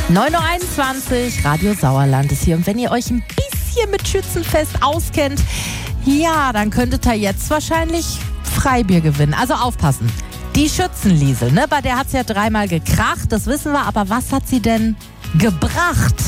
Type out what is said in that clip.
9.21 Uhr, Radio Sauerland ist hier. Und wenn ihr euch ein bisschen mit Schützenfest auskennt, ja, dann könntet ihr jetzt wahrscheinlich Freibier gewinnen. Also aufpassen. Die Schützenliesel, ne, bei der hat es ja 3-mal gekracht, das wissen wir. Aber was hat sie denn gebracht?